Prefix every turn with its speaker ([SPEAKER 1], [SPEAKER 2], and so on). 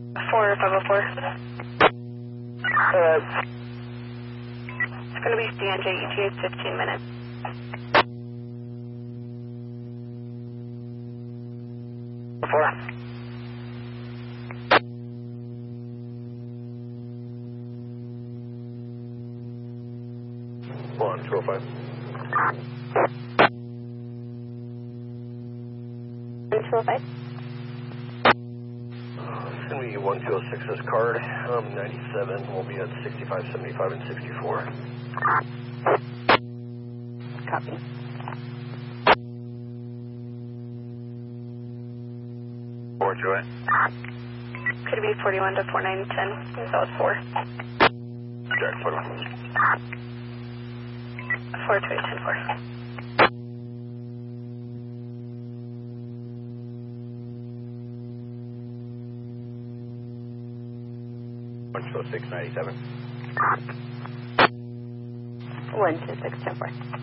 [SPEAKER 1] 4504. It's going to be DNJ ETA 15 minutes.
[SPEAKER 2] Four. Hold on, 205.
[SPEAKER 1] 205.
[SPEAKER 2] It's going to be 1206's card. 97 will be at 65, 75, and 64.
[SPEAKER 1] Copy.
[SPEAKER 2] Four, Joy.
[SPEAKER 1] Could be 41 to 4910. That was 4.
[SPEAKER 2] Jack, 41.
[SPEAKER 1] 4 to 810 4.
[SPEAKER 2] 106, 97.
[SPEAKER 1] 126 10 4.